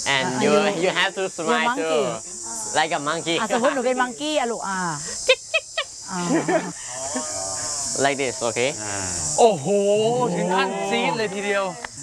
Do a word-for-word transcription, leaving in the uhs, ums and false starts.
and you you have to smile too like a monkey อ่ะสมมติหนูเป็นมังกี้อะลูกอ่าอ่า like this okay โอ้โหถึงขั้นซีดเลยทีเดียว